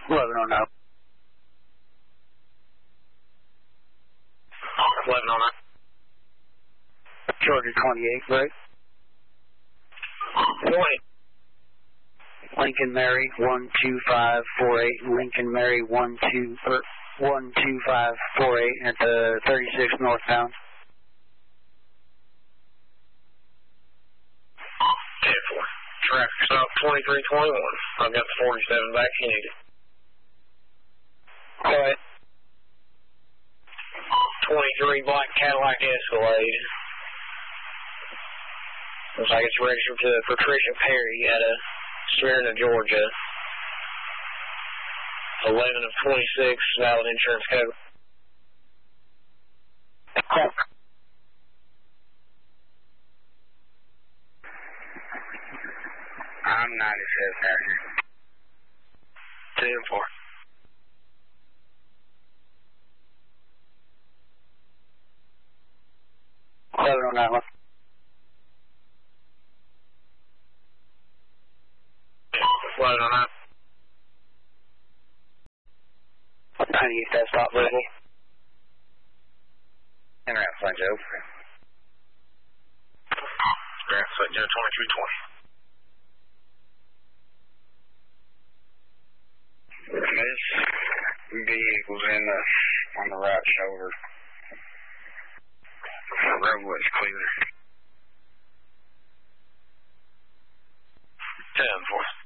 1109. 1109. Georgia 28, right? 20. Lincoln Mary 12548, Lincoln Mary 12548 at the 36 northbound. 10-4. Traffic stop 2321. I've got the 47 back if you need it. Go ahead. 23 black Cadillac Escalade. Looks like it's registered to Patricia Perry out of Smyrna, Georgia. 11 of 26, valid insurance code. I'm 97. 10-4. On that one. 1109. What time do you get that stop level? And Grand St. Joe. Grand St. Joe 2320. This vehicle's on the right shoulder. The roadway's clear. 10-4.